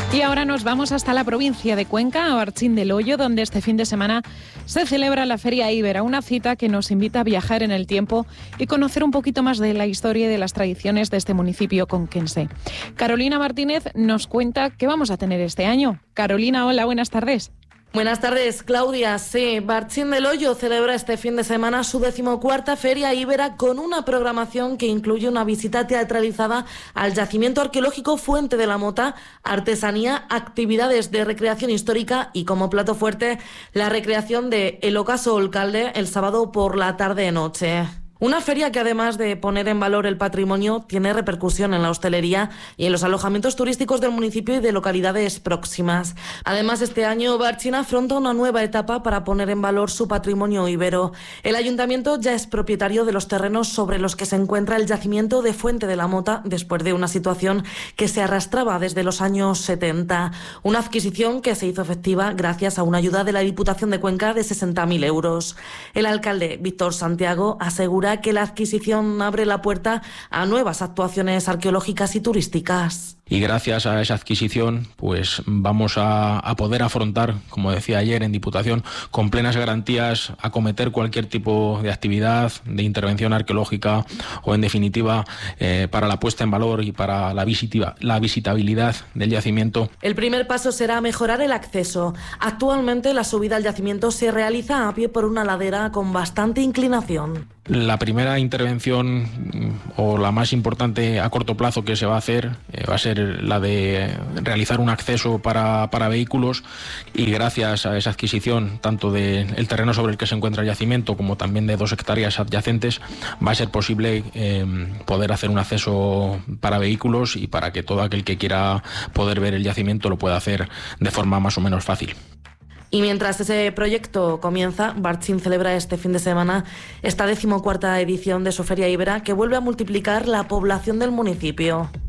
Y ahora nos vamos hasta la provincia de Cuenca, a Barcín del Hoyo, donde este fin de semana se celebra la Feria Ibera, una cita que nos invita a viajar en el tiempo y conocer un poquito más de la historia y de las tradiciones de este municipio conquense. Carolina Martínez nos cuenta qué vamos a tener este año. Carolina, hola, buenas tardes. Buenas tardes, Claudia. Sí, Barcín del Hoyo celebra este fin de semana su 14ª Feria Ibera con una programación que incluye una visita teatralizada al yacimiento arqueológico Fuente de la Mota, artesanía, actividades de recreación histórica y como plato fuerte la recreación de El Ocaso Olcalde el sábado por la tarde-noche. Una feria que además de poner en valor el patrimonio tiene repercusión en la hostelería y en los alojamientos turísticos del municipio y de localidades próximas. Además, este año Barcín afronta una nueva etapa para poner en valor su patrimonio ibero. El ayuntamiento ya es propietario de los terrenos sobre los que se encuentra el yacimiento de Fuente de la Mota después de una situación que se arrastraba desde los años 70. Una adquisición que se hizo efectiva gracias a una ayuda de la Diputación de Cuenca de 60.000 euros. El alcalde Víctor Santiago asegura que la adquisición abre la puerta a nuevas actuaciones arqueológicas y turísticas. Y gracias a esa adquisición, pues vamos a poder afrontar, como decía ayer en Diputación, con plenas garantías acometer cualquier tipo de actividad, de intervención arqueológica o, en definitiva, para la puesta en valor y para la visitabilidad del yacimiento. El primer paso será mejorar el acceso. Actualmente la subida al yacimiento se realiza a pie por una ladera con bastante inclinación. La primera intervención o la más importante a corto plazo que se va a hacer va a ser la de realizar un acceso para vehículos, y gracias a esa adquisición tanto del terreno sobre el que se encuentra el yacimiento como también de 2 hectáreas adyacentes va a ser posible poder hacer un acceso para vehículos y para que todo aquel que quiera poder ver el yacimiento lo pueda hacer de forma más o menos fácil. Y mientras ese proyecto comienza, Barcín celebra este fin de semana esta 14ª edición de su Feria Ibera, que vuelve a multiplicar la población del municipio.